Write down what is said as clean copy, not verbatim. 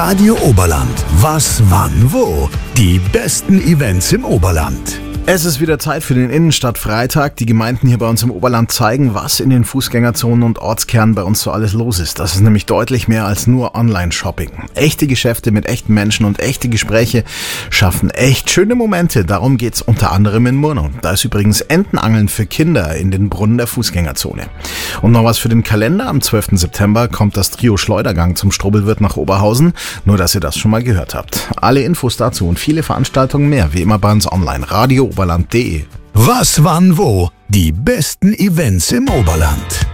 Radio Oberland. Was, wann, wo? Die besten Events im Oberland. Es ist wieder Zeit für den Innenstadtfreitag. Die Gemeinden hier bei uns im Oberland zeigen, was in den Fußgängerzonen und Ortskernen bei uns so alles los ist. Das ist nämlich deutlich mehr als nur Online-Shopping. Echte Geschäfte mit echten Menschen und echte Gespräche schaffen echt schöne Momente. Darum geht's unter anderem in Murnau. Da ist übrigens Entenangeln für Kinder in den Brunnen der Fußgängerzone. Und noch was für den Kalender. Am 12. September kommt das Trio Schleudergang zum Strobelwirt nach Oberhausen. Nur, dass ihr das schon mal gehört habt. Alle Infos dazu und viele Veranstaltungen mehr, wie immer bei uns online. Radio Oberland.de. Was, wann, wo? Die besten Events im Oberland.